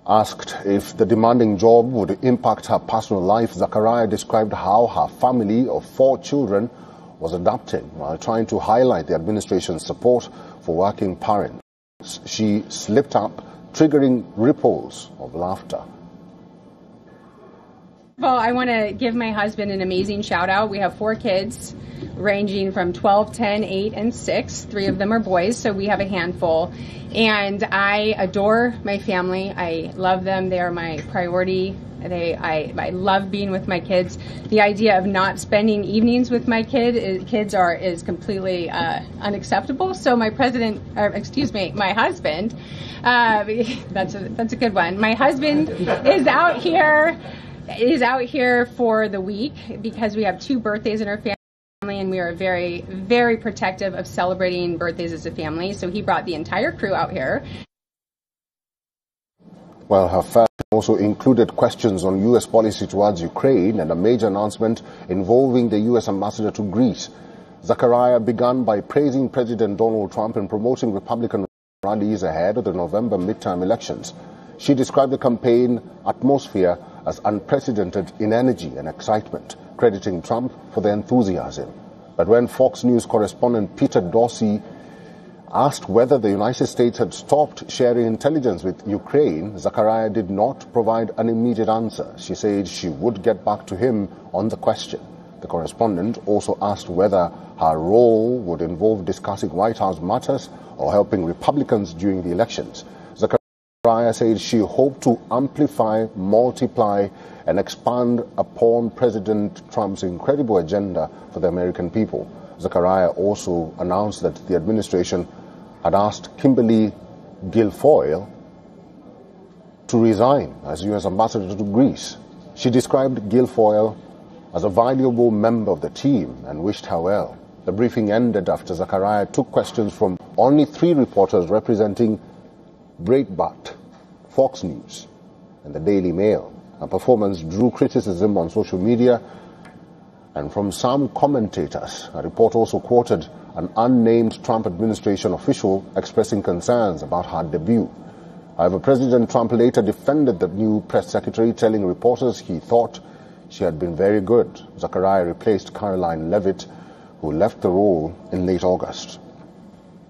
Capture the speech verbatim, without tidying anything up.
Asked if the demanding job would impact her personal life, Zachariah described how her family of four children was adapting while trying to highlight the administration's support for working parents. She slipped up, triggering ripples of laughter. Well, I want to give my husband an amazing shout out. We have four kids ranging from twelve, ten, eight, and six. Three of them are boys, so we have a handful. And I adore my family. I love them. They are my priority. They, I, I love being with my kids. The idea of not spending evenings with my kid, is, kids are is completely uh, unacceptable. So my president, or excuse me, my husband, uh, that's a that's a good one. My husband is out here. is out here for the week because we have two birthdays in our family and we are very, very protective of celebrating birthdays as a family. So he brought the entire crew out here. Well, her family also included questions on U S policy towards Ukraine and a major announcement involving the U S ambassador to Greece. Zachariah began by praising President Donald Trump and promoting Republican rallies ahead of the November midterm elections. She described the campaign atmosphere as unprecedented in energy and excitement, crediting Trump for the enthusiasm. But when Fox News correspondent Peter Dorsey asked whether the United States had stopped sharing intelligence with Ukraine, Zachariah did not provide an immediate answer. She said she would get back to him on the question. The correspondent also asked whether her role would involve discussing White House matters or helping Republicans during the elections. Zachariah said she hoped to amplify, multiply, and expand upon President Trump's incredible agenda for the American people. Zachariah also announced that the administration had asked Kimberly Guilfoyle to resign as U S ambassador to Greece. She described Guilfoyle as a valuable member of the team and wished her well. The briefing ended after Zachariah took questions from only three reporters representing Breitbart, Fox News, and the Daily Mail. Her performance drew criticism on social media and from some commentators. A report also quoted an unnamed Trump administration official expressing concerns about her debut. However, President Trump later defended the new press secretary, telling reporters he thought she had been very good. Zachariah replaced Caroline Leavitt, who left the role in late August.